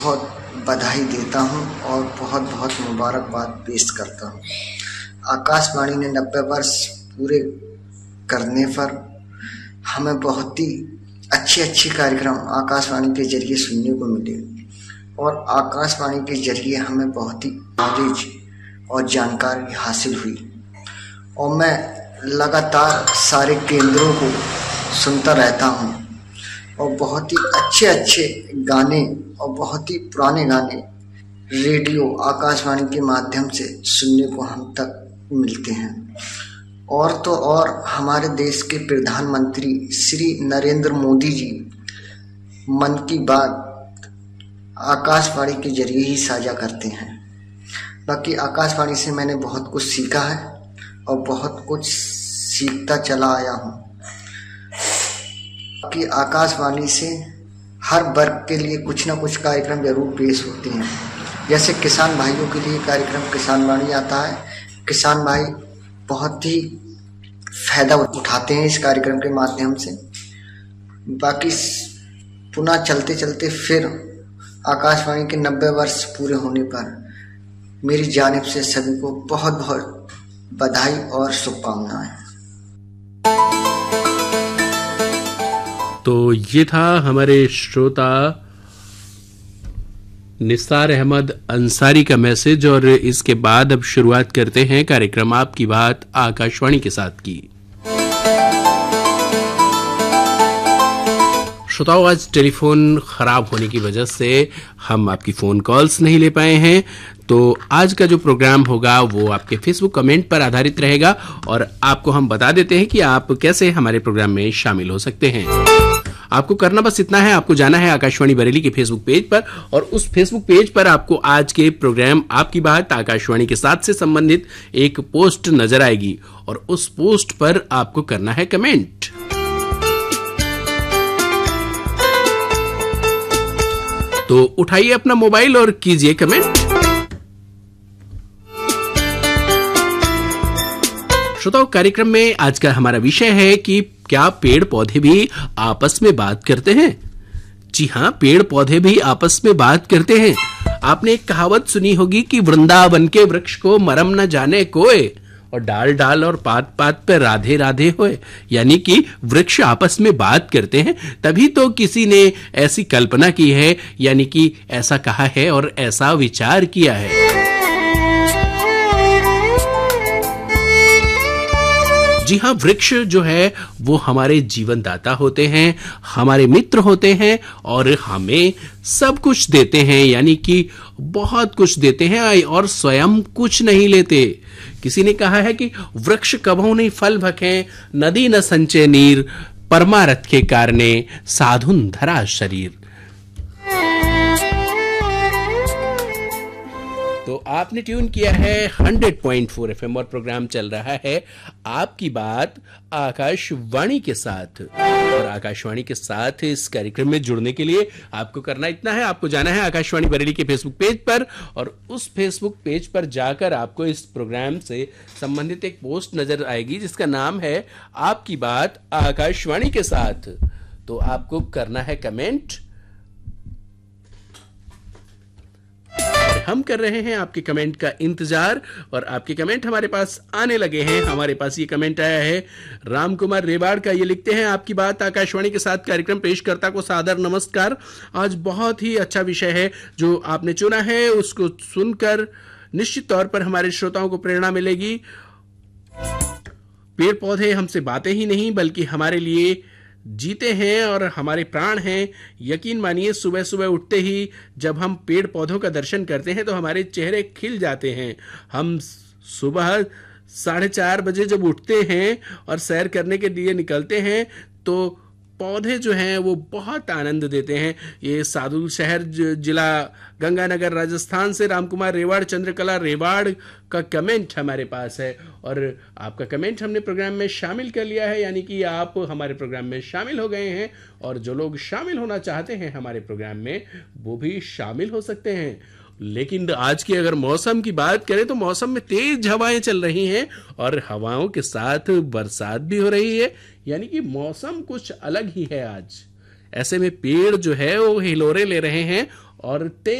बहुत बधाई देता हूं और बहुत बहुत मुबारकबाद पेश करता हूं। आकाशवाणी ने 90 वर्ष पूरे करने पर हमें बहुत ही अच्छे कार्यक्रम आकाशवाणी के जरिए सुनने को मिले और आकाशवाणी के जरिए हमें बहुत ही नॉलेज और जानकारी हासिल हुई और मैं लगातार सारे केंद्रों को सुनता रहता हूं और बहुत ही अच्छे गाने और बहुत ही पुराने गाने रेडियो आकाशवाणी के माध्यम से सुनने को हम तक मिलते हैं। और तो और हमारे देश के प्रधानमंत्री श्री नरेंद्र मोदी जी मन की बात आकाशवाणी के जरिए ही साझा करते हैं। बाकी आकाशवाणी से मैंने बहुत कुछ सीखा है और बहुत कुछ सीखता चला आया हूँ कि आकाशवाणी से हर वर्ग के लिए कुछ ना कुछ कार्यक्रम जरूर पेश होते हैं। जैसे किसान भाइयों के लिए कार्यक्रम किसान वाणी आता है। किसान भाई बहुत ही फायदा उठाते हैं इस कार्यक्रम के माध्यम से। बाकी पुनः चलते चलते फिर आकाशवाणी के 90 वर्ष पूरे होने पर मेरी जानिब से सभी को बहुत बहुत बधाई और शुभकामनाएं। तो ये था हमारे श्रोता निसार अहमद अंसारी का मैसेज और इसके बाद अब शुरुआत करते हैं कार्यक्रम आपकी बात आकाशवाणी के साथ की। श्रोताओं, आज टेलीफोन खराब होने की वजह से हम आपकी फोन कॉल्स नहीं ले पाए हैं, तो आज का जो प्रोग्राम होगा वो आपके फेसबुक कमेंट पर आधारित रहेगा और आपको हम बता देते हैं कि आप कैसे हमारे प्रोग्राम में शामिल हो सकते हैं। आपको करना बस इतना है, आपको जाना है आकाशवाणी बरेली के फेसबुक पेज पर और उस फेसबुक पेज पर आपको आज के प्रोग्राम आपकी बात आकाशवाणी के साथ से संबंधित एक पोस्ट नजर आएगी और उस पोस्ट पर आपको करना है कमेंट। तो उठाइए अपना मोबाइल और कीजिए कमेंट। श्रोताओं, कार्यक्रम में आज का हमारा विषय है कि क्या पेड़ पौधे भी आपस में बात करते हैं? जी हां, पेड़ पौधे भी आपस में बात करते हैं। आपने एक कहावत सुनी होगी कि वृंदावन के वृक्ष को मरम न जाने कोय और डाल डाल और पात पात पे राधे राधे होए, यानी कि वृक्ष आपस में बात करते हैं। तभी तो किसी ने ऐसी कल्पना की है, यानी कि ऐसा कहा है और ऐसा विचार किया है। जी हाँ, वृक्ष जो है वो हमारे जीवन दाता होते हैं, हमारे मित्र होते हैं और हमें सब कुछ देते हैं, यानी कि बहुत कुछ देते हैं और स्वयं कुछ नहीं लेते। किसी ने कहा है कि वृक्ष कभू नहीं फल भखे, नदी न संचे नीर, परमारथ के कारणे साधुन धरा शरीर। तो आपने ट्यून किया है 100.4 FM और प्रोग्राम चल रहा है आपकी बात आकाशवाणी के साथ। और आकाशवाणी के साथ इस कार्यक्रम में जुड़ने के लिए आपको करना इतना है, आपको जाना है आकाशवाणी बरेली के फेसबुक पेज पर और उस फेसबुक पेज पर जाकर आपको इस प्रोग्राम से संबंधित एक पोस्ट नजर आएगी जिसका नाम है आपकी बात आकाशवाणी के साथ। तो आपको करना है कमेंट। हम कर रहे हैं आपके कमेंट का इंतजार और आपके कमेंट हमारे पास आने लगे हैं। हमारे पास ये कमेंट आया है राम कुमार रेवाड़ का। ये लिखते हैं, आपकी बात आकाशवाणी के साथ कार्यक्रम पेशकर्ता को सादर नमस्कार। आज बहुत ही अच्छा विषय है जो आपने चुना है, उसको सुनकर निश्चित तौर पर हमारे श्रोताओं को प्रेरणा मिलेगी। पेड़ पौधे हमसे बातें ही नहीं बल्कि हमारे लिए जीते हैं और हमारे प्राण हैं। यकीन मानिए, सुबह सुबह उठते ही जब हम पेड़ पौधों का दर्शन करते हैं तो हमारे चेहरे खिल जाते हैं। हम सुबह 4:30 बजे जब उठते हैं और सैर करने के लिए निकलते हैं तो पौधे जो हैं वो बहुत आनंद देते हैं। ये साधु शहर जिला गंगानगर राजस्थान से राम कुमार रेवाड़ चंद्रकला रेवाड़ का कमेंट हमारे पास है और आपका कमेंट हमने प्रोग्राम में शामिल कर लिया है, यानी कि आप हमारे प्रोग्राम में शामिल हो गए हैं और जो लोग शामिल होना चाहते हैं हमारे प्रोग्राम में वो भी शामिल हो सकते हैं। लेकिन आज की अगर मौसम की बात करें तो मौसम में तेज हवाएं चल रही हैं और हवाओं के साथ बरसात भी हो रही है, यानी कि मौसम कुछ अलग ही है आज। ऐसे में पेड़ जो है वो हिलोरे ले रहे हैं और